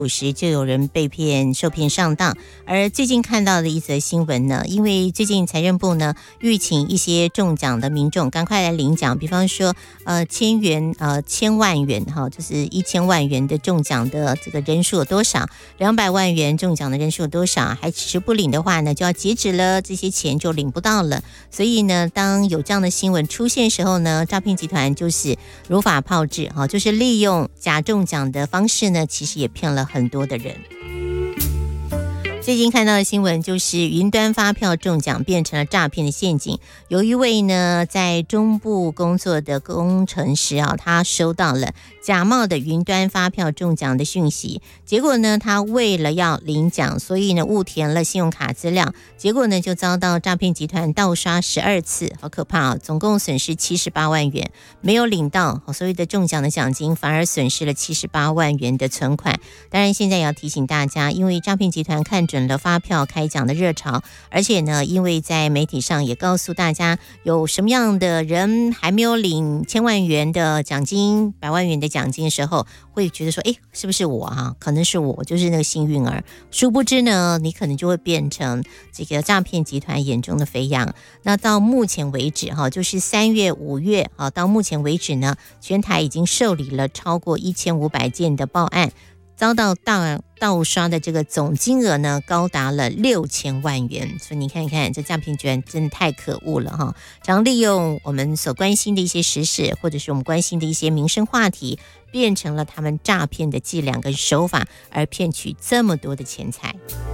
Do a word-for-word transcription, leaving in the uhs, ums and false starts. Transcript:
五十就有人被骗受骗上当。而最近看到的一则新闻呢，因为最近财政部呢预请一些中奖的民众赶快来领奖，比方说呃千元呃千万元哈，就是一千万元的中奖的这个人数有多少，两百万元中奖的人数有多少，还迟迟不领的话呢，就要截止了，这些钱就领不到了。所以呢，当有这样的新闻出现的时候呢，诈骗集团就是如法炮制哈，就是利用假中奖的方式呢，其实也骗了很多的人。最近看到的新闻就是云端发票中奖变成了诈骗的陷阱。有一位呢在中部工作的工程师啊，他收到了假冒的云端发票中奖的讯息，结果呢他为了要领奖，所以呢误填了信用卡资料，结果呢就遭到诈骗集团盗刷十二次，好可怕啊！总共损失七十八万元，没有领到所谓的中奖的奖金，反而损失了七十八万元的存款。当然现在也要提醒大家，因为诈骗集团看准了发票开奖的热潮，而且呢因为在媒体上也告诉大家有什么样的人还没有领千万元的奖金、百万元的奖金的时候，会觉得说诶是不是我啊？可能是我就是那个幸运儿，殊不知呢你可能就会变成这个诈骗集团眼中的肥羊。那到目前为止哈，就是三月五月啊，到目前为止呢，全台已经受理了超过一千五百件的报案，遭到盗盗刷的这个总金额呢，高达了六千万元。所以你看看，这诈骗集团真的太可恶了哈！常利用我们所关心的一些时事，或者是我们关心的一些民生话题，变成了他们诈骗的伎俩跟手法，而骗取这么多的钱财。